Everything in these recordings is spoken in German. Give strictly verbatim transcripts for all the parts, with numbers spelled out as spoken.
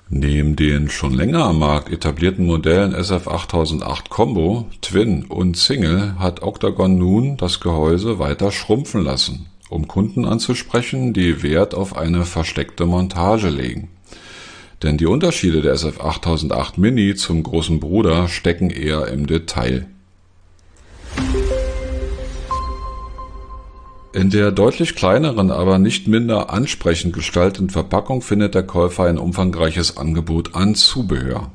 Neben den schon länger am Markt etablierten Modellen S F achttausendacht Combo, Twin und Single hat Octagon nun das Gehäuse weiter schrumpfen lassen, um Kunden anzusprechen, die Wert auf eine versteckte Montage legen. Denn die Unterschiede der S F achttausendacht Mini zum großen Bruder stecken eher im Detail. In der deutlich kleineren, aber nicht minder ansprechend gestalteten Verpackung findet der Käufer ein umfangreiches Angebot an Zubehör.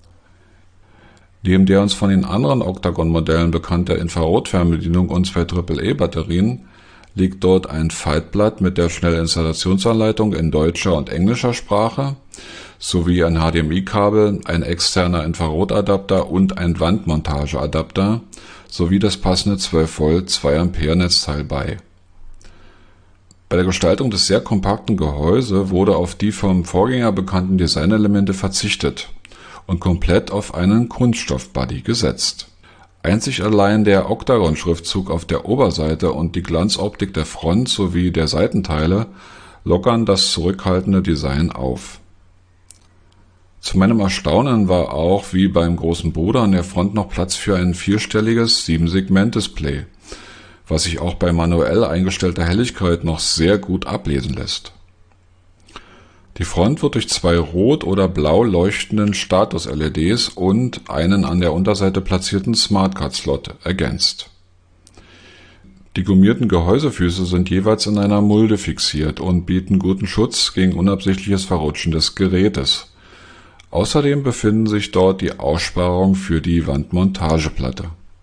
Neben der uns von den anderen Octagon-Modellen bekannten Infrarotfernbedienung und zwei Triple A Batterien liegt dort ein Faltblatt mit der Schnellinstallationsanleitung in deutscher und englischer Sprache sowie ein H D M I-Kabel, ein externer Infrarotadapter und ein Wandmontageadapter sowie das passende zwölf Volt zwei Ampere Netzteil bei. Bei der Gestaltung des sehr kompakten Gehäuses wurde auf die vom Vorgänger bekannten Designelemente verzichtet und komplett auf einen Kunststoff-Body gesetzt. Einzig allein der Octagon-Schriftzug auf der Oberseite und die Glanzoptik der Front sowie der Seitenteile lockern das zurückhaltende Design auf. Zu meinem Erstaunen war auch, wie beim großen Bruder, an der Front noch Platz für ein vierstelliges sieben Segment Display, was sich auch bei manuell eingestellter Helligkeit noch sehr gut ablesen lässt. Die Front wird durch zwei rot oder blau leuchtenden Status-L E Ds und einen an der Unterseite platzierten Smartcard-Slot ergänzt. Die gummierten Gehäusefüße sind jeweils in einer Mulde fixiert und bieten guten Schutz gegen unabsichtliches Verrutschen des Gerätes. Außerdem befinden sich dort die Aussparungen für die Wandmontageplatte.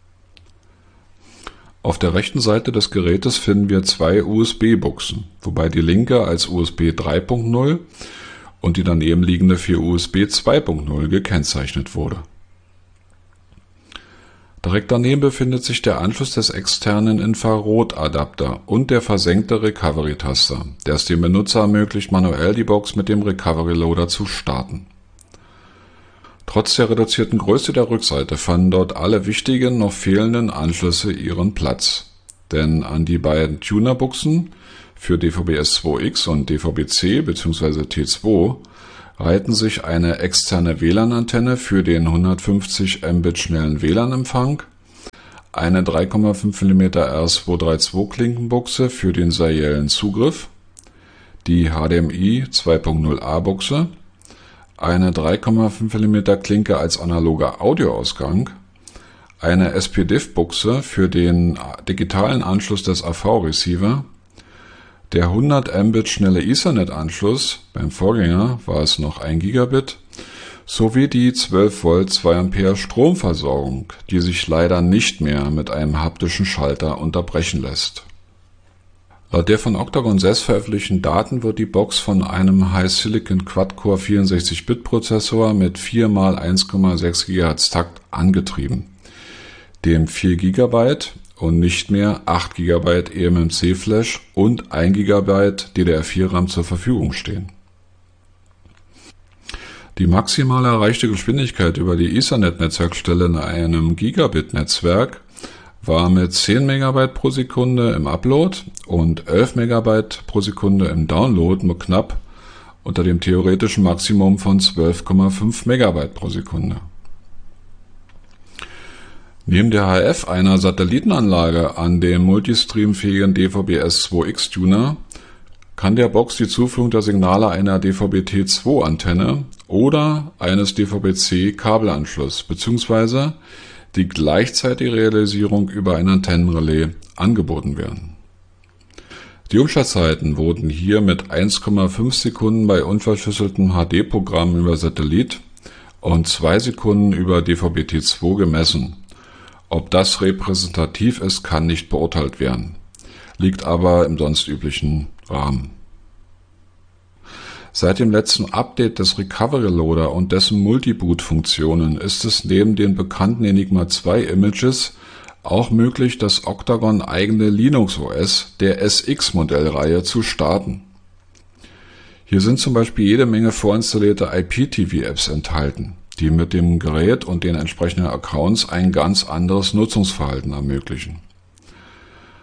Auf der rechten Seite des Gerätes finden wir zwei U S B-Buchsen, wobei die linke als U S B drei Punkt null und die daneben liegende für U S B zwei Punkt null gekennzeichnet wurde. Direkt daneben befindet sich der Anschluss des externen Infrarotadapter und der versenkte Recovery-Taster, der es dem Benutzer ermöglicht, manuell die Box mit dem Recovery-Loader zu starten. Trotz der reduzierten Größe der Rückseite fanden dort alle wichtigen, noch fehlenden Anschlüsse ihren Platz. Denn an die beiden Tunerbuchsen für D V B S zwei X und D V B C bzw. T zwei reihten sich eine externe W L A N-Antenne für den hundertfünfzig Mbit schnellen W L A N-Empfang, eine drei Komma fünf Millimeter R zweihundertzweiunddreißig Klinkenbuchse für den seriellen Zugriff, die H D M I zwei Punkt null A Buchse, eine drei Komma fünf Millimeter Klinke als analoger Audioausgang, eine S P D I F-Buchse für den digitalen Anschluss des A V-Receiver, der hundert Mbit schnelle Ethernet-Anschluss, beim Vorgänger war es noch ein Gigabit, sowie die zwölf Volt zwei Ampere Stromversorgung, die sich leider nicht mehr mit einem haptischen Schalter unterbrechen lässt. Laut der von Octagon selbst veröffentlichten Daten wird die Box von einem High-Silicon Quad-Core vierundsechzig Bit Prozessor mit vier mal eins Komma sechs Gigahertz Takt angetrieben, dem vier Gigabyte und nicht mehr acht Gigabyte E M M C Flash und ein Gigabyte D D R vier RAM zur Verfügung stehen. Die maximal erreichte Geschwindigkeit über die Ethernet-Netzwerkstelle in einem Gigabit-Netzwerk war mit zehn Megabyte pro Sekunde im Upload und elf Megabyte pro Sekunde im Download nur knapp unter dem theoretischen Maximum von zwölf Komma fünf Megabyte pro Sekunde. Neben der H F einer Satellitenanlage an dem multistreamfähigen D V B S zwei X Tuner kann der Box die Zuführung der Signale einer D V B T zwei Antenne oder eines D V B C Kabelanschluss bzw. die gleichzeitige Realisierung über ein Antennenrelais angeboten werden. Die Umschaltzeiten wurden hier mit eins Komma fünf Sekunden bei unverschlüsseltem H D-Programm über Satellit und zwei Sekunden über D V B T zwei gemessen. Ob das repräsentativ ist, kann nicht beurteilt werden, liegt aber im sonst üblichen Rahmen. Seit dem letzten Update des Recovery Loader und dessen Multiboot-Funktionen ist es neben den bekannten Enigma zwei Images auch möglich, das Octagon eigene Linux O S der S X-Modellreihe zu starten. Hier sind zum Beispiel jede Menge vorinstallierte I P T V-Apps enthalten, die mit dem Gerät und den entsprechenden Accounts ein ganz anderes Nutzungsverhalten ermöglichen.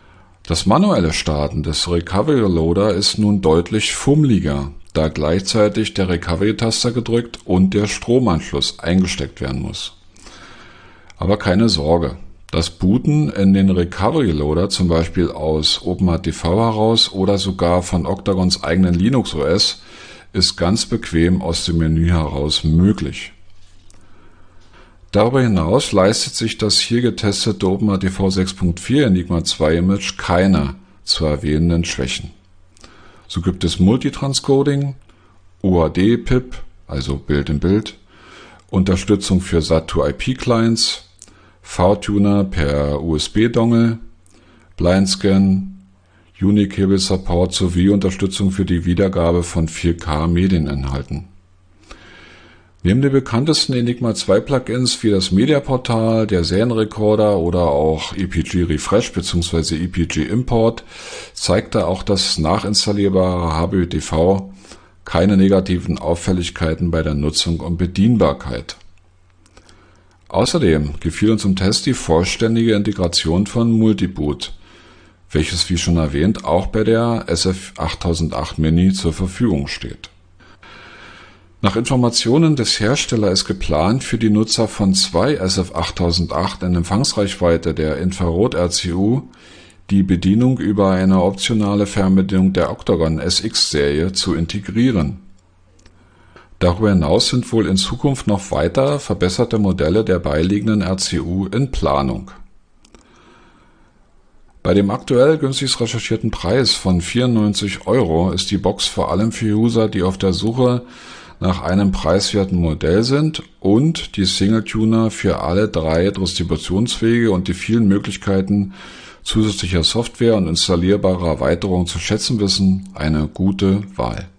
Das manuelle Starten des Recovery Loader ist nun deutlich fummeliger, da gleichzeitig der Recovery-Taster gedrückt und der Stromanschluss eingesteckt werden muss. Aber keine Sorge, das Booten in den Recovery Loader zum Beispiel aus OpenHTV heraus oder sogar von Octagons eigenen Linux O S ist ganz bequem aus dem Menü heraus möglich. Darüber hinaus leistet sich das hier getestete OpenHTV sechs Punkt vier Enigma zwei Image keine zu erwähnenden Schwächen. So gibt es Multitranscoding, U H D-P I P, also Bild in Bild, Unterstützung für S A T zwei I P-Clients, V-Tuner per U S B-Dongle, Blindscan, Unicable-Support sowie Unterstützung für die Wiedergabe von vier K Medieninhalten. Neben den bekanntesten Enigma zwei Plugins wie das Mediaportal, der Serienrekorder oder auch E P G Refresh bzw. E P G Import zeigte auch das nachinstallierbare H B T V keine negativen Auffälligkeiten bei der Nutzung und Bedienbarkeit. Außerdem gefiel uns im Test die vollständige Integration von Multiboot, welches wie schon erwähnt auch bei der S F achttausendacht Mini zur Verfügung steht. Nach Informationen des Herstellers ist geplant, für die Nutzer von zwei S F achttausendacht in Empfangsreichweite der Infrarot-R C U die Bedienung über eine optionale Fernbedienung der Octagon S X-Serie zu integrieren. Darüber hinaus sind wohl in Zukunft noch weiter verbesserte Modelle der beiliegenden R C U in Planung. Bei dem aktuell günstigst recherchierten Preis von vierundneunzig Euro ist die Box vor allem für User, die auf der Suche nach einem preiswerten Modell sind und die Singletuner für alle drei Distributionswege und die vielen Möglichkeiten zusätzlicher Software und installierbarer Erweiterungen zu schätzen wissen, eine gute Wahl.